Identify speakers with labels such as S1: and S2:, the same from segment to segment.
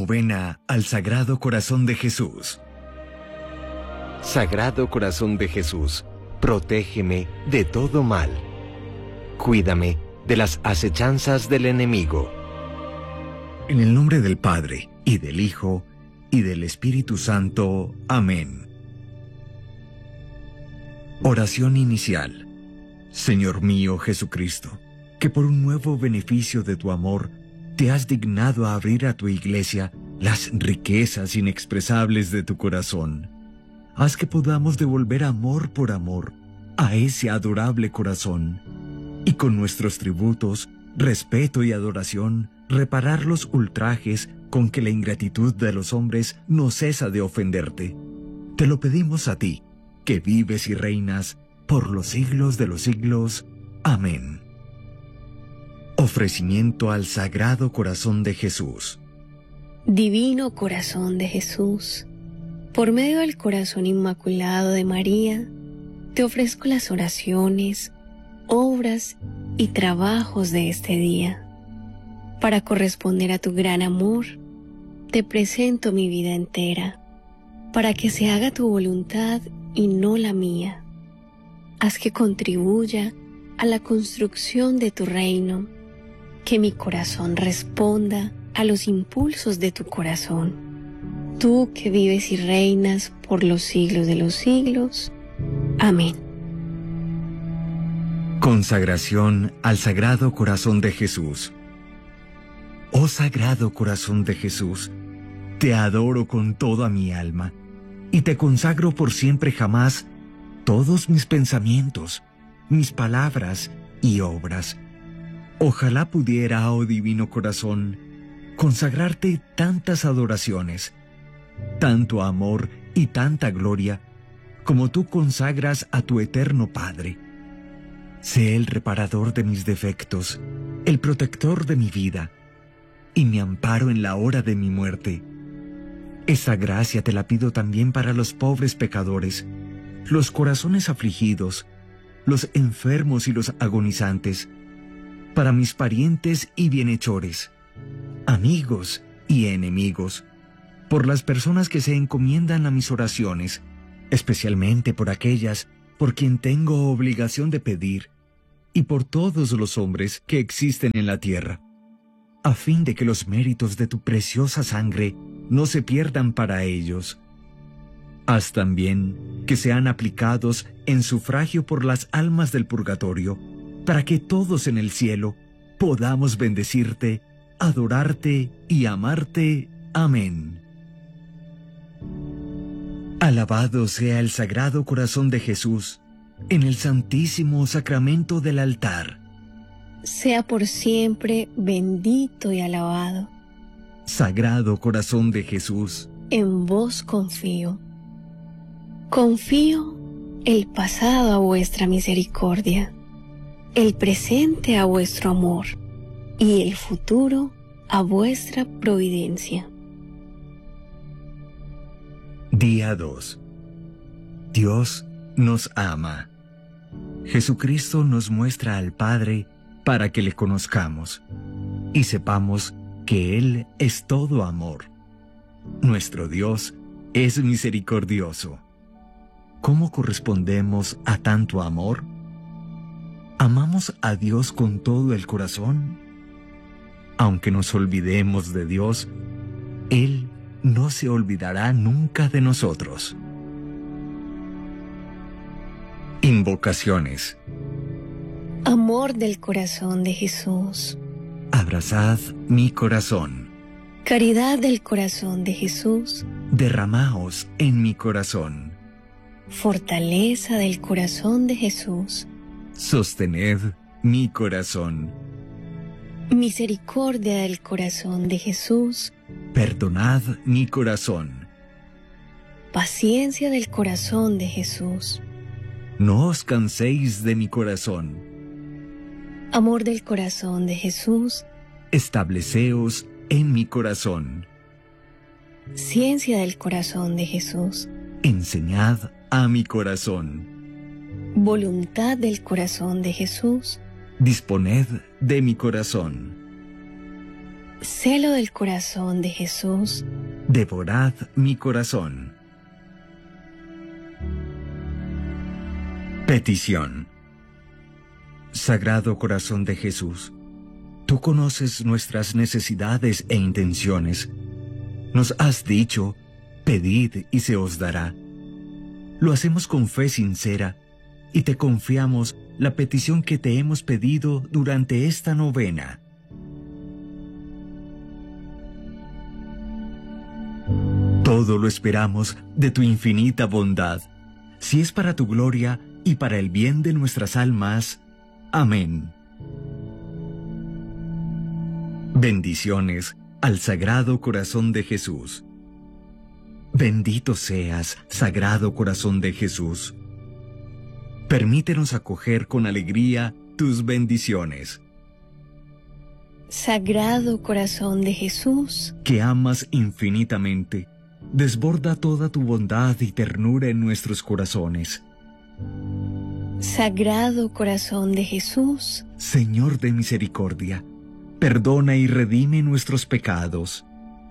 S1: Novena al Sagrado Corazón de Jesús.
S2: Sagrado Corazón de Jesús, protégeme de todo mal. Cuídame de las acechanzas del enemigo.
S1: En el nombre del Padre, y del Hijo, y del Espíritu Santo. Amén. Oración inicial. Señor mío Jesucristo, que por un nuevo beneficio de tu amor, te has dignado a abrir a tu Iglesia las riquezas inexpresables de tu corazón. Haz que podamos devolver amor por amor a ese adorable corazón, y con nuestros tributos, respeto y adoración, reparar los ultrajes con que la ingratitud de los hombres no cesa de ofenderte. Te lo pedimos a ti, que vives y reinas por los siglos de los siglos. Amén. Ofrecimiento al Sagrado Corazón de Jesús.
S3: Divino Corazón de Jesús, por medio del corazón inmaculado de María, te ofrezco las oraciones, obras y trabajos de este día. Para corresponder a tu gran amor, te presento mi vida entera, para que se haga tu voluntad y no la mía. Haz que contribuya a la construcción de tu reino, que mi corazón responda a los impulsos de tu corazón. Tú que vives y reinas por los siglos de los siglos. Amén.
S1: Consagración al Sagrado Corazón de Jesús. Oh Sagrado Corazón de Jesús, te adoro con toda mi alma y te consagro por siempre jamás todos mis pensamientos, mis palabras y obras. Ojalá pudiera, oh Divino Corazón, consagrarte tantas adoraciones, tanto amor y tanta gloria, como tú consagras a tu eterno Padre. Sé el reparador de mis defectos, el protector de mi vida, y mi amparo en la hora de mi muerte. Esta gracia te la pido también para los pobres pecadores, los corazones afligidos, los enfermos y los agonizantes, para mis parientes y bienhechores, amigos y enemigos, por las personas que se encomiendan a mis oraciones, especialmente por aquellas por quien tengo obligación de pedir, y por todos los hombres que existen en la tierra, a fin de que los méritos de tu preciosa sangre no se pierdan para ellos. Haz también que sean aplicados en sufragio por las almas del purgatorio, para que todos en el cielo podamos bendecirte, adorarte y amarte. Amén. Alabado sea el Sagrado Corazón de Jesús en el Santísimo Sacramento del altar.
S3: Sea por siempre bendito y alabado.
S1: Sagrado Corazón de Jesús,
S3: En vos confío. Confío el pasado a vuestra misericordia, el presente a vuestro amor y el futuro a vuestra providencia.
S1: Día 2. Dios nos ama. Jesucristo nos muestra al Padre para que le conozcamos y sepamos que Él es todo amor. Nuestro Dios es misericordioso. ¿Cómo correspondemos a tanto amor? ¿Amamos a Dios con todo el corazón? Aunque nos olvidemos de Dios, Él no se olvidará nunca de nosotros. Invocaciones.
S3: Amor del corazón de Jesús.
S1: Abrazad mi corazón.
S3: Caridad del corazón de Jesús.
S1: Derramaos en mi corazón.
S3: Fortaleza del corazón de Jesús.
S1: Sostened mi corazón.
S3: Misericordia del corazón de Jesús.
S1: Perdonad mi corazón.
S3: Paciencia del corazón de Jesús.
S1: No os canséis de mi corazón.
S3: Amor del corazón de Jesús.
S1: Estableceos en mi corazón.
S3: Ciencia del corazón de Jesús.
S1: Enseñad a mi corazón.
S3: Voluntad del corazón de Jesús.
S1: Disponed de mi corazón.
S3: Celo del corazón de Jesús,
S1: devorad mi corazón. Petición. Sagrado Corazón de Jesús, tú conoces nuestras necesidades e intenciones. Nos has dicho, pedid y se os dará. Lo hacemos con fe sincera y te confiamos la petición que te hemos pedido durante esta novena. Todo lo esperamos de tu infinita bondad, si es para tu gloria y para el bien de nuestras almas. Amén. Bendiciones al Sagrado Corazón de Jesús. Bendito seas, Sagrado Corazón de Jesús. Permítenos acoger con alegría tus bendiciones.
S3: Sagrado Corazón de Jesús,
S1: que amas infinitamente, desborda toda tu bondad y ternura en nuestros corazones.
S3: Sagrado Corazón de Jesús,
S1: Señor de misericordia, perdona y redime nuestros pecados.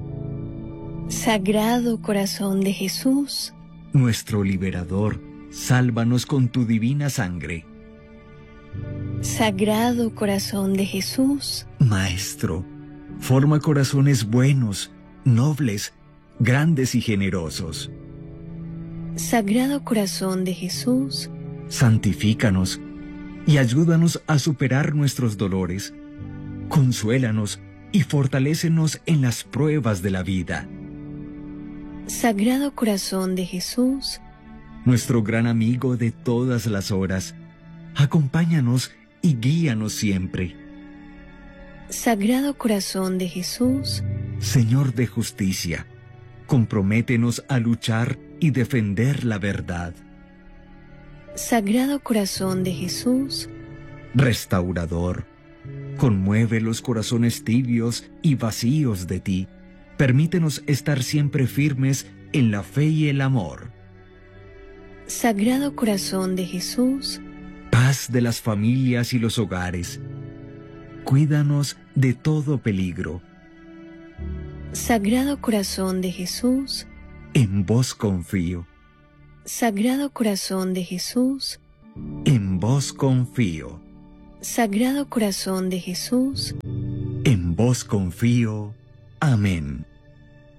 S3: Sagrado Corazón de Jesús,
S1: nuestro liberador, sálvanos con tu divina sangre.
S3: Sagrado Corazón de Jesús,
S1: Maestro, forma corazones buenos, nobles, grandes y generosos.
S3: Sagrado Corazón de Jesús,
S1: santifícanos y ayúdanos a superar nuestros dolores. Consuélanos y fortalécenos en las pruebas de la vida.
S3: Sagrado Corazón de Jesús,
S1: nuestro gran amigo de todas las horas, acompáñanos y guíanos siempre.
S3: Sagrado Corazón de Jesús,
S1: Señor de justicia, comprométenos a luchar y defender la verdad.
S3: Sagrado Corazón de Jesús,
S1: restaurador, conmueve los corazones tibios y vacíos de ti. Permítenos estar siempre firmes en la fe y el amor.
S3: Sagrado Corazón de Jesús,
S1: paz de las familias y los hogares. Cuídanos de todo peligro.
S3: Sagrado Corazón de Jesús,
S1: en vos confío.
S3: Sagrado Corazón de Jesús,
S1: en vos confío.
S3: Sagrado Corazón de Jesús,
S1: en vos confío. Amén.